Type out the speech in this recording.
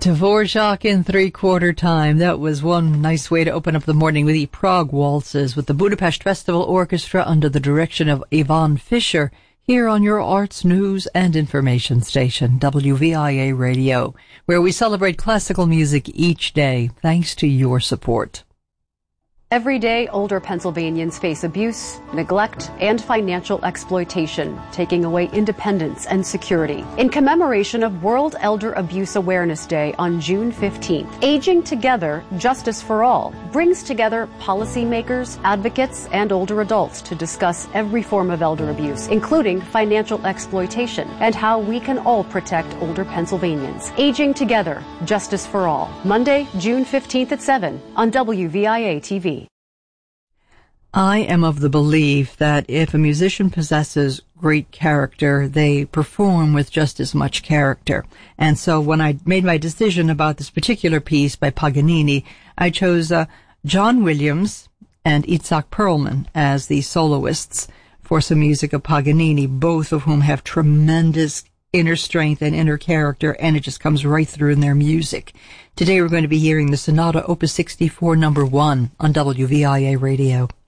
Dvorak in three-quarter time. That was one nice way to open up the morning with the Prague Waltzes with the Budapest Festival Orchestra under the direction of Ivan Fischer here on your arts, news, and information station, WVIA Radio, where we celebrate classical music each day thanks to your support. Every day, older Pennsylvanians face abuse, neglect, and financial exploitation, taking away independence and security. In commemoration of World Elder Abuse Awareness Day on June 15th, Aging Together, Justice for All brings together policymakers, advocates, and older adults to discuss every form of elder abuse, including financial exploitation, and how we can all protect older Pennsylvanians. Aging Together, Justice for All, Monday, June 15th at 7 on WVIA TV. I am of the belief that if a musician possesses great character, they perform with just as much character. And so when I made my decision about this particular piece by Paganini, I chose John Williams and Itzhak Perlman as the soloists for some music of Paganini, both of whom have tremendous inner strength and inner character, and it just comes right through in their music. Today we're going to be hearing the Sonata Opus 64 No. 1 on WVIA Radio.